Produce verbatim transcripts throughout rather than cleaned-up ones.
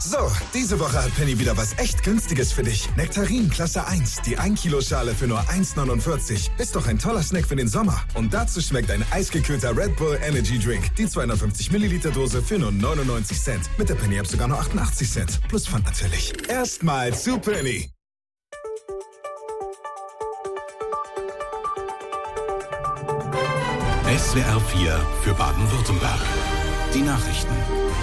So, diese Woche hat Penny wieder was echt Günstiges für dich. Nektarin Klasse eins, die ein Kilo Schale für nur eins neunundvierzig. Ist doch ein toller Snack für den Sommer. Und dazu schmeckt ein eisgekühlter Red Bull Energy Drink. Die zweihundertfünfzig Milliliter Dose für nur neunundneunzig Cent. Mit der Penny App sogar nur achtundachtzig Cent. Plus Pfand natürlich. Erstmal zu Penny. S W R vier für Baden-Württemberg. Die Nachrichten.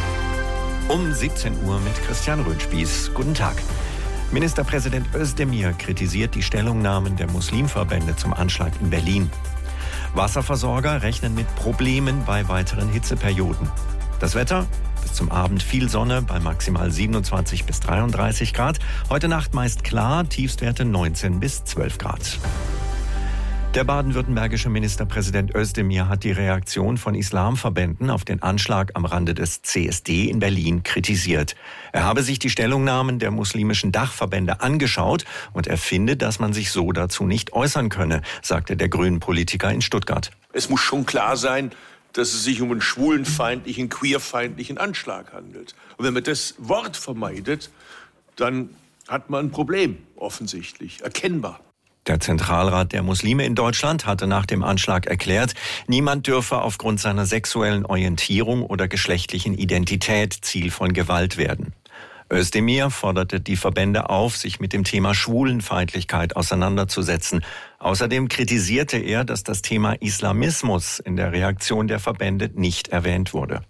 Um siebzehn Uhr mit Christian Röhnspieß. Guten Tag. Ministerpräsident Özdemir kritisiert die Stellungnahmen der Muslimverbände zum Anschlag in Berlin. Wasserversorger rechnen mit Problemen bei weiteren Hitzeperioden. Das Wetter? Bis zum Abend viel Sonne bei maximal siebenundzwanzig bis dreiunddreißig Grad. Heute Nacht meist klar, Tiefstwerte neunzehn bis zwölf Grad. Der baden-württembergische Ministerpräsident Özdemir hat die Reaktion von Islamverbänden auf den Anschlag am Rande des C S D in Berlin kritisiert. Er habe sich die Stellungnahmen der muslimischen Dachverbände angeschaut und er finde, dass man sich so dazu nicht äußern könne, sagte der Grünen-Politiker in Stuttgart. Es muss schon klar sein, dass es sich um einen schwulenfeindlichen, queerfeindlichen Anschlag handelt. Und wenn man das Wort vermeidet, dann hat man ein Problem, offensichtlich, erkennbar. Der Zentralrat der Muslime in Deutschland hatte nach dem Anschlag erklärt, niemand dürfe aufgrund seiner sexuellen Orientierung oder geschlechtlichen Identität Ziel von Gewalt werden. Özdemir forderte die Verbände auf, sich mit dem Thema Schwulenfeindlichkeit auseinanderzusetzen. Außerdem kritisierte er, dass das Thema Islamismus in der Reaktion der Verbände nicht erwähnt wurde.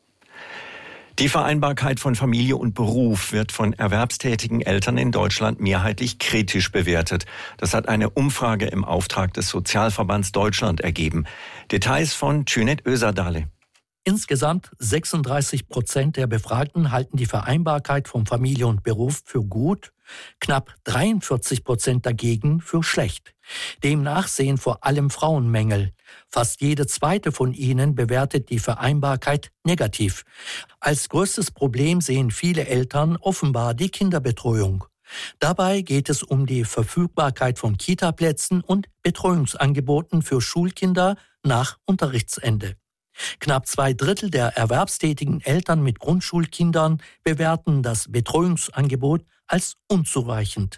Die Vereinbarkeit von Familie und Beruf wird von erwerbstätigen Eltern in Deutschland mehrheitlich kritisch bewertet. Das hat eine Umfrage im Auftrag des Sozialverbands Deutschland ergeben. Details von Cüneyt Özerdale. Insgesamt sechsunddreißig Prozent der Befragten halten die Vereinbarkeit von Familie und Beruf für gut, knapp dreiundvierzig Prozent dagegen für schlecht. Demnach sehen vor allem Frauen Mängel. Fast jede zweite von ihnen bewertet die Vereinbarkeit negativ. Als größtes Problem sehen viele Eltern offenbar die Kinderbetreuung. Dabei geht es um die Verfügbarkeit von Kitaplätzen und Betreuungsangeboten für Schulkinder nach Unterrichtsende. Knapp zwei Drittel der erwerbstätigen Eltern mit Grundschulkindern bewerten das Betreuungsangebot als unzureichend.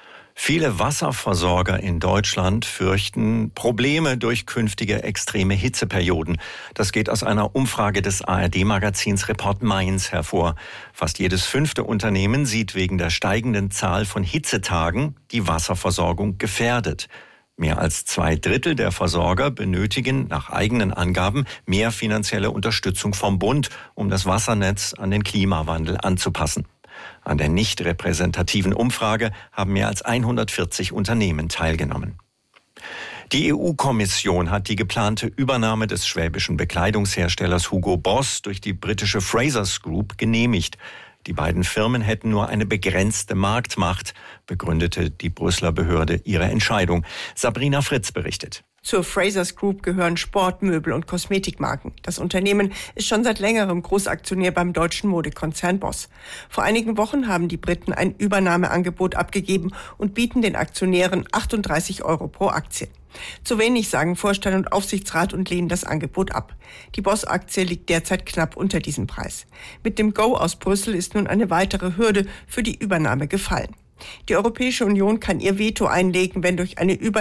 Viele Wasserversorger in Deutschland fürchten Probleme durch künftige extreme Hitzeperioden. Das geht aus einer Umfrage des A R D-Magazins Report Mainz hervor. Fast jedes fünfte Unternehmen sieht wegen der steigenden Zahl von Hitzetagen die Wasserversorgung gefährdet. Mehr als zwei Drittel der Versorger benötigen nach eigenen Angaben mehr finanzielle Unterstützung vom Bund, um das Wassernetz an den Klimawandel anzupassen. An der nicht repräsentativen Umfrage haben mehr als hundertvierzig Unternehmen teilgenommen. Die E U-Kommission hat die geplante Übernahme des schwäbischen Bekleidungsherstellers Hugo Boss durch die britische Frasers Group genehmigt. Die beiden Firmen hätten nur eine begrenzte Marktmacht, begründete die Brüsseler Behörde ihre Entscheidung. Sabrina Fritz berichtet. Zur Frasers Group gehören Sportmöbel- und Kosmetikmarken. Das Unternehmen ist schon seit längerem Großaktionär beim deutschen Modekonzern Boss. Vor einigen Wochen haben die Briten ein Übernahmeangebot abgegeben und bieten den Aktionären achtunddreißig Euro pro Aktie. Zu wenig, sagen Vorstand und Aufsichtsrat und lehnen das Angebot ab. Die Boss-Aktie liegt derzeit knapp unter diesem Preis. Mit dem Go aus Brüssel ist nun eine weitere Hürde für die Übernahme gefallen. Die Europäische Union kann ihr Veto einlegen, wenn durch eine Übernahme